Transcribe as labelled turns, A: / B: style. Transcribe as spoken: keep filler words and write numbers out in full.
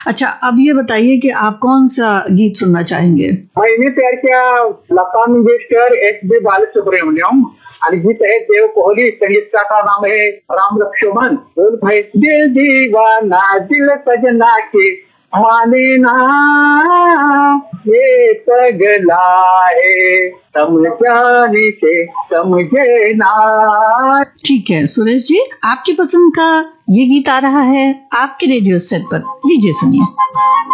A: अच्छा, अब ये बताइए कि आप कौन सा गीत सुनना चाहेंगे?
B: मैंने तयार किया लता मंगेशकर, एस बी बालसुब्रमण्यम आणि गीत आहे देव कोहली, संगीतकार का नाम है राम लक्ष्मण। बोल भाई, दिल दीवाना दिल सजना के माने ना, ये पगला है समझाने से समझे ना।
A: ठीक है सुरेश जी, आपकी पसंद का ये गीत आ रहा है आपके रेडियो सेट पर, लीजिए सुनिए।